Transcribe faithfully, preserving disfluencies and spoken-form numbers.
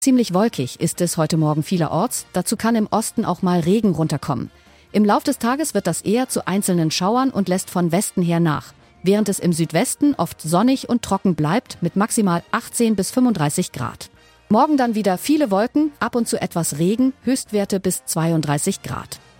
Ziemlich wolkig ist es heute Morgen vielerorts, dazu kann im Osten auch mal Regen runterkommen. Im Lauf des Tages wird das eher zu einzelnen Schauern und lässt von Westen her nach, während es im Südwesten oft sonnig und trocken bleibt mit maximal achtzehn bis fünfunddreißig Grad. Morgen dann wieder viele Wolken, ab und zu etwas Regen, Höchstwerte bis zweiunddreißig Grad.